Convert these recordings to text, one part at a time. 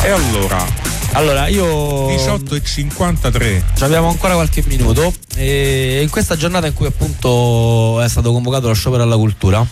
E allora io 18:53. Abbiamo ancora qualche minuto e in questa giornata in cui appunto è stato convocato lo sciopero alla cultura,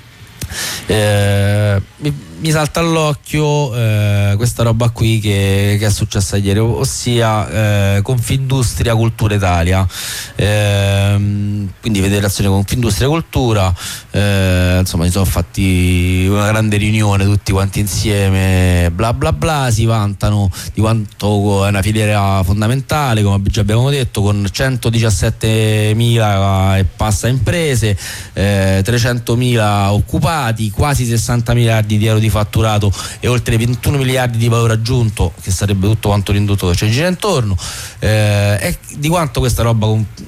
mi salta all'occhio questa roba qui che è successa ieri, ossia Confindustria Cultura Italia, quindi Federazione Confindustria Cultura, insomma si sono fatti una grande riunione tutti quanti insieme, bla bla bla, si vantano di quanto è una filiera fondamentale, come già abbiamo detto, con 117.000 e passa imprese, 300.000 occupati, quasi 60 miliardi di euro di fatturato e oltre 21 miliardi di valore aggiunto, che sarebbe tutto quanto l'indotto che ci gira intorno, e di quanto questa roba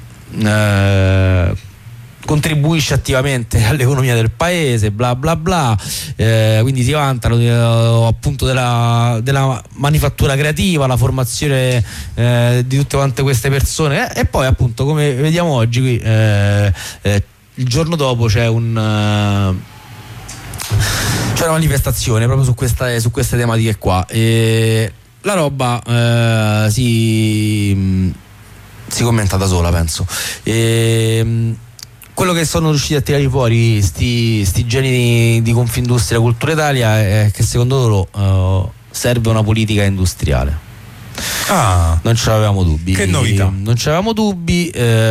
contribuisce attivamente all'economia del paese, bla bla bla, quindi si vantano appunto della manifattura creativa, la formazione di tutte quante queste persone, e poi appunto, come vediamo oggi qui, il giorno dopo c'è una manifestazione proprio su queste tematiche qua, e la roba si commenta da sola, penso. Quello che sono riusciti a tirare fuori sti geni di Confindustria Cultura Italia è che secondo loro serve una politica industriale. Non ce l'avevamo dubbi. Che novità. Non ce l'avevamo dubbi,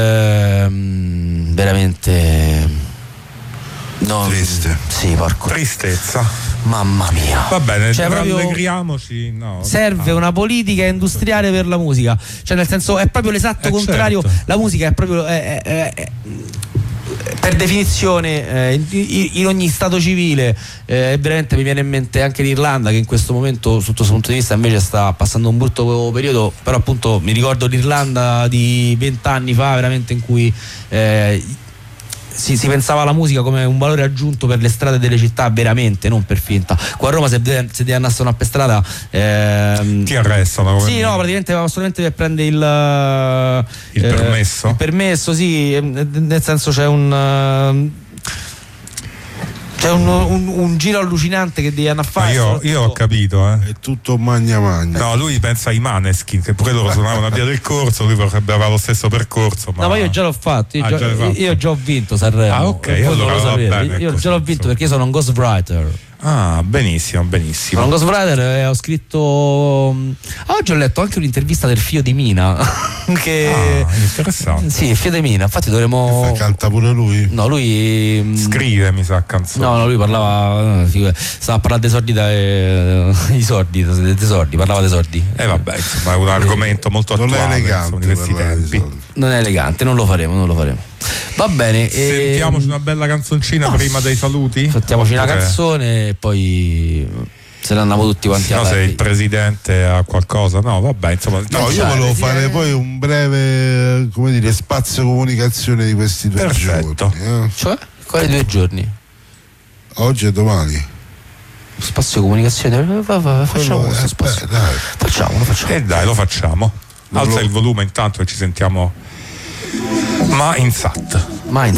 veramente. No, triste. Sì, porco. Tristezza. Mamma mia. Va bene, proprio rallegriamoci. No. Serve una politica industriale per la musica. Cioè, nel senso, è proprio l'esatto contrario. Certo. La musica è proprio per definizione in ogni stato civile, veramente mi viene in mente anche l'Irlanda, che in questo momento sotto questo punto di vista invece sta passando un brutto periodo, però appunto mi ricordo l'Irlanda di 20 anni fa, veramente, in cui si pensava alla musica come un valore aggiunto per le strade delle città, veramente, non per finta. Qua a Roma se devi andare a una strada ti arrestano. Sì, no, praticamente va solamente per prendere il permesso. Il permesso, sì, nel senso c'è un giro allucinante che devi andare a fare. Io ho capito, È tutto magna. No, lui pensa ai Maneskin, che pure loro suonavano a Via del Corso, lui vorrebbe avere lo stesso percorso. No, ma io già l'ho fatto, io già ho vinto Sanremo. Ah, ok, allora va bene, io già l'ho vinto perché io sono un ghostwriter. Ah, benissimo. Sono un ghostwriter e ho scritto. Oggi ho letto anche un'intervista del figlio di Mina. Che interessante. Sì, il figlio di Mina. Infatti dovremmo. Canta pure lui? No, lui scrive, mi sa, canzoni. No, lui parlava. Stava a parlare dei sordi, dei sordi, parlava dei sordi. Vabbè, insomma, è un argomento molto attuale. Non è elegante di questi tempi. Non è elegante, non lo faremo. Va bene. Sentiamoci una bella canzoncina prima dei saluti. Fattiamoci una canzone e poi se ne andiamo tutti quanti. No, se il presidente ha qualcosa, no, vabbè, insomma. No, io volevo fare poi un breve, come dire, spazio comunicazione di questi 2 giorni. Cioè? Quali 2 giorni? Oggi e domani. Spazio comunicazione, facciamo questo spazio. Facciamolo. Dai, lo facciamo. Alza il volume intanto e ci sentiamo Mindset.